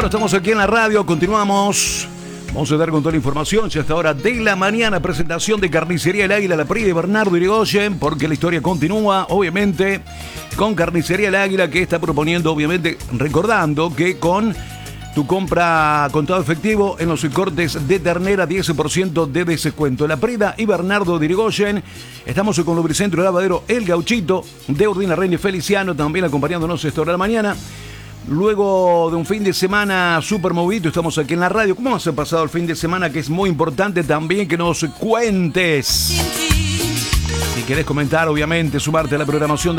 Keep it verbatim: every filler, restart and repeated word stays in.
Bueno, estamos aquí en la radio, continuamos. Vamos a dar con toda la información, ya hasta ahora de la mañana, presentación de Carnicería El Águila, la Prida de Bernardo Irigoyen, porque la historia continúa, obviamente, con Carnicería El Águila, que está proponiendo, obviamente, recordando que con tu compra contado efectivo en los cortes de ternera, diez por ciento de descuento. La Prida y Bernardo de Irigoyen, estamos con Lubricentro Lavadero El Gauchito, de Urdina Reina y Feliciano, también acompañándonos esta hora de la mañana. Luego de un fin de semana súper movido, estamos aquí en la radio. ¿Cómo has pasado el fin de semana? Que es muy importante también que nos cuentes. Si querés comentar, obviamente, sumarte a la programación de